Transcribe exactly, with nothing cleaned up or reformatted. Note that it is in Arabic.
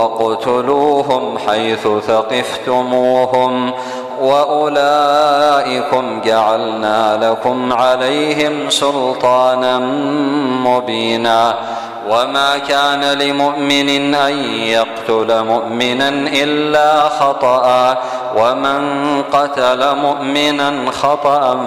واقتلوهم حيث ثقفتموهم وأولئكم جعلنا لكم عليهم سلطانا مبينا وما كان لمؤمن أن يقتل مؤمنا إلا خطأ ومن قتل مؤمنا خطأ